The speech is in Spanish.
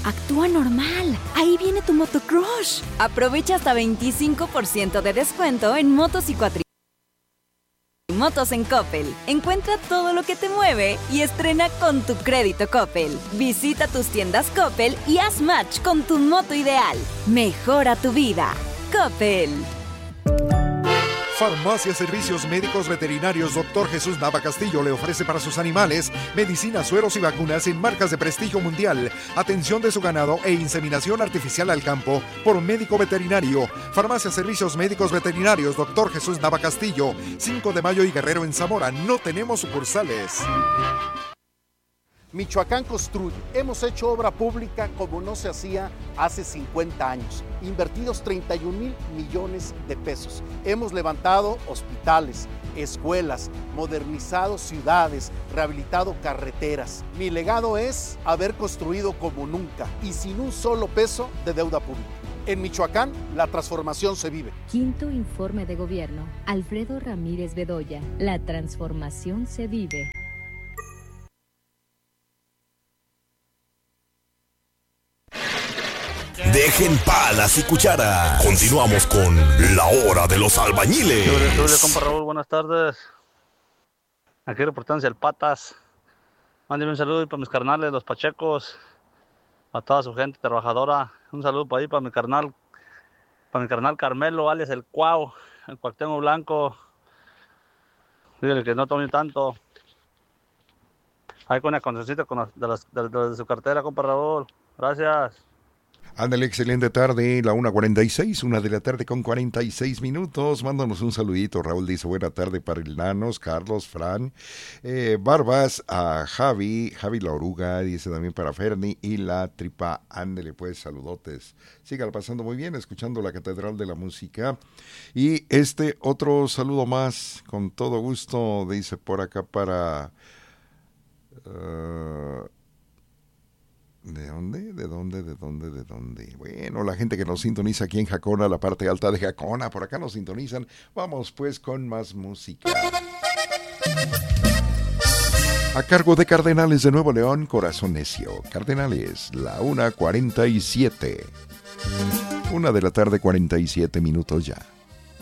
Actúa normal. Ahí viene tu motocrush. Aprovecha hasta 25% de descuento en motos y motos en Coppel. Encuentra todo lo que te mueve y estrena con tu crédito Coppel. Visita tus tiendas Coppel y haz match con tu moto ideal. Mejora tu vida. Coppel. Farmacia Servicios Médicos Veterinarios Dr. Jesús Nava Castillo le ofrece para sus animales medicinas, sueros y vacunas en marcas de prestigio mundial, atención de su ganado e inseminación artificial al campo por médico veterinario. Farmacia Servicios Médicos Veterinarios Dr. Jesús Nava Castillo, 5 de Mayo y Guerrero en Zamora. No tenemos sucursales. Michoacán construye. Hemos hecho obra pública como no se hacía hace 50 años. Invertidos 31,000 millones de pesos. Hemos levantado hospitales, escuelas, modernizado ciudades, rehabilitado carreteras. Mi legado es haber construido como nunca y sin un solo peso de deuda pública. En Michoacán, la transformación se vive. Quinto informe de gobierno. Alfredo Ramírez Bedoya. La transformación se vive. Dejen palas y cuchara. Continuamos con la hora de los albañiles. Sobre, compa Raúl, buenas tardes. Aquí reportándose el Patas. Mándeme un saludo para mis carnales, los Pachecos, a toda su gente trabajadora. Un saludo para ahí, para mi carnal Carmelo, alias el Cuau, el Cuauhtémoc Blanco. Dígale que no tome tanto. Ahí con una concesita de su cartera, compa Raúl. Gracias. Ándale, excelente tarde, la 1:46, 1 de la tarde con 46 minutos. Mándanos un saludito. Raúl dice, buena tarde para el Nanos, Carlos, Fran, Barbas, a Javi la Oruga, dice también para Ferni y la Tripa. Ándale, pues, saludotes. Sígala pasando muy bien, escuchando la Catedral de la Música. Y otro saludo más, con todo gusto, dice por acá para... ¿De dónde? Bueno, la gente que nos sintoniza aquí en Jacona, la parte alta de Jacona, por acá nos sintonizan. Vamos pues con más música. A cargo de Cardenales de Nuevo León, Corazón Necio. Cardenales, la 1:47. 1 de la tarde, 47 minutos ya.